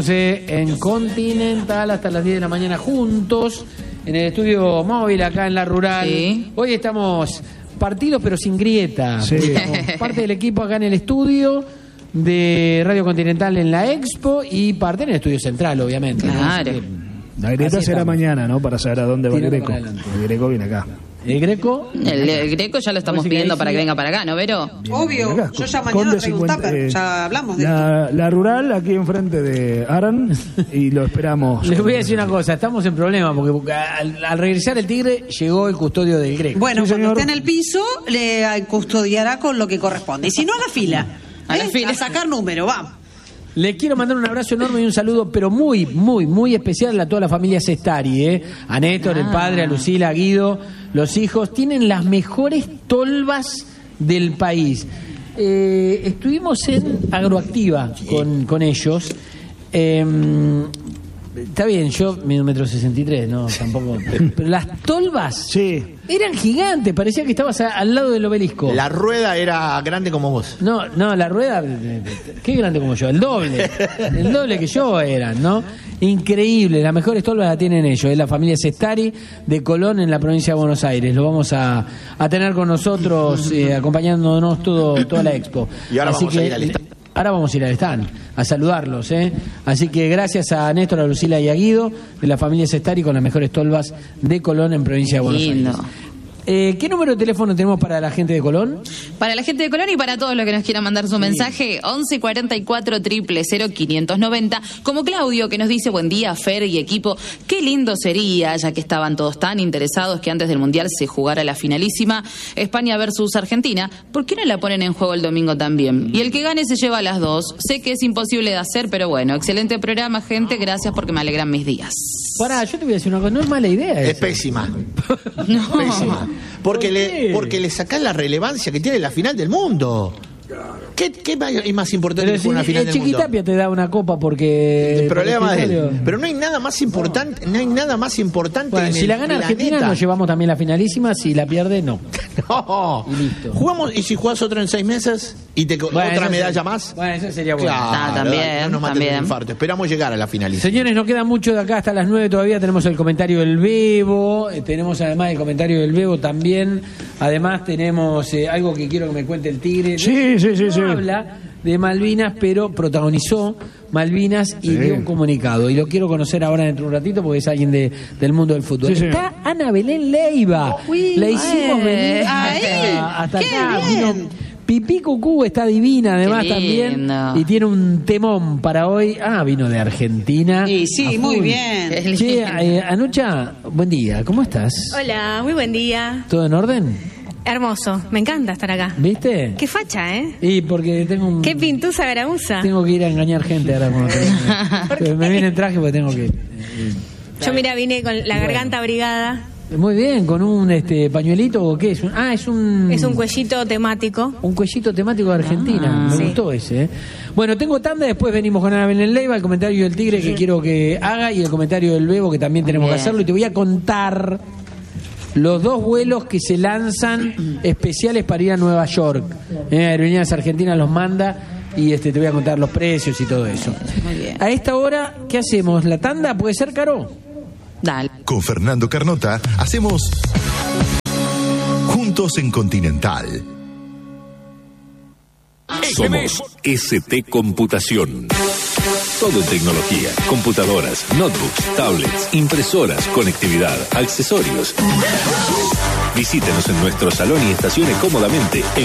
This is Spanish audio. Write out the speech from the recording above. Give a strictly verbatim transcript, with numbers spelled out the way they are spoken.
En Continental hasta las diez de la mañana juntos en el estudio móvil acá en La Rural. Sí. Hoy estamos partidos pero sin grieta. Sí. Estamos parte del equipo acá en el estudio de Radio Continental en la Expo y parte en el estudio central, obviamente. Claro. ¿No? La grieta será estamos. mañana, ¿no? Para saber a dónde va el Greco. El Greco viene acá. ¿El Greco? El, el Greco ya lo estamos pidiendo para que venga para acá, ¿no, Vero? Obvio, yo ya mañana traigo un tupper, eh, ya hablamos de la, la Rural aquí enfrente de Aran y lo esperamos. Les voy a decir una cosa, estamos en problema porque al, al regresar el Tigre llegó el custodio del Greco. Bueno, sí, cuando esté en el piso le custodiará con lo que corresponde, y si no a la fila, a, ¿eh? la fila. a sacar número, vamos. Le quiero mandar un abrazo enorme y un saludo, pero muy, muy, muy especial a toda la familia Sestari, ¿eh? A Néstor, ah. el padre, a Lucila, a Guido, los hijos. Tienen las mejores tolvas del país. Eh, estuvimos en Agroactiva con, con ellos. Eh, está bien, yo mido un metro sesenta y tres, no, tampoco. Pero las tolvas sí. eran gigantes, parecía que estabas a, al lado del obelisco. La rueda era grande como vos. No, no, la rueda, qué grande como yo, el doble, el doble que yo eran, ¿no? Increíble, las mejores tolvas las tienen ellos, es la familia Sestari de Colón en la provincia de Buenos Aires. Lo vamos a, a tener con nosotros, eh, acompañándonos todo, toda la expo. Y ahora Así vamos que, a ir al stand. Ahora vamos a ir al stand a saludarlos, ¿eh? Así que gracias a Néstor, a Lucila y a Guido de la familia Sestari con las mejores tolvas de Colón en provincia de Buenos Lindo. Aires. Eh, ¿Qué número de teléfono tenemos para la gente de Colón? Para la gente de Colón y para todos los que nos quieran mandar su sí. mensaje, once cuarenta y cuatro, cero cero cero, quinientos noventa, como Claudio que nos dice, buen día Fer y equipo, qué lindo sería, ya que estaban todos tan interesados que antes del Mundial se jugara la finalísima España versus Argentina, ¿por qué no la ponen en juego el domingo también? Y el que gane se lleva a las dos, sé que es imposible de hacer, pero bueno, excelente programa gente, gracias porque me alegran mis días. Pará, yo te voy a decir una cosa, no es mala idea. Es eso. pésima. No. Pésima. Porque ¿Por le, porque le sacás la relevancia que tiene la final del mundo. ¿Qué, qué es más importante pero que si una final del mundo? Chiquitapia te da una copa porque... El problema es él. Pero no hay nada más importante, no, no hay nada más importante bueno, en si el la gana planeta. Argentina nos llevamos también la finalísima, si la pierde no. No. Y listo. Jugamos, y si jugás otra en seis meses y te bueno, otra medalla sería, más. Bueno, eso sería bueno. Claro, ah, también, no nos maten también. un infarto. Esperamos llegar a la finalísima. Señores, nos queda mucho de acá hasta las nueve todavía. Tenemos el comentario del Bebo, eh, tenemos además el comentario del Bebo también. Además tenemos eh, algo que quiero que me cuente el Tigre. Sí, sí, sí, no sí. habla de Malvinas, pero protagonizó Malvinas y sí. dio un comunicado. Y lo quiero conocer ahora dentro de un ratito porque es alguien de, del mundo del fútbol. Sí, Está sí. Ana Belén Leiva. Uy, la hicimos eh, venir hasta, hasta acá. Vino, Pipí Cucú está divina además también. Y tiene un temón para hoy. Ah, vino de Argentina. Sí, sí, muy bien. Che, eh, Anucha, buen día. ¿Cómo estás? Hola, muy buen día. ¿Todo en orden? Hermoso, me encanta estar acá. ¿Viste? Qué facha, ¿eh? Y porque tengo un... Qué pintusa garamuza. Tengo que ir a engañar gente ahora. Cuando me viene en traje porque tengo que... Yo mira, vine con la bueno. garganta abrigada. Muy bien, con un este pañuelito o qué es un, ah es un es un cuellito temático. Un cuellito temático de Argentina. Ah, me sí. gustó ese. ¿eh? Bueno, tengo tanda, después venimos con Ana Belén Leiva, el comentario del Tigre que quiero que haga y el comentario del Bebo que también tenemos bien. que hacerlo y te voy a contar los dos vuelos que se lanzan especiales para ir a Nueva York. Eh, Aerolíneas Argentinas los manda y este te voy a contar los precios y todo eso. Muy bien. A esta hora, ¿qué hacemos? ¿La tanda puede ser, Caro? Dale. Con Fernando Carnota hacemos Juntos en Continental. Somos S T Computación. Todo en tecnología, computadoras, notebooks, tablets, impresoras, conectividad, accesorios. Visítenos en nuestro salón y estacione cómodamente en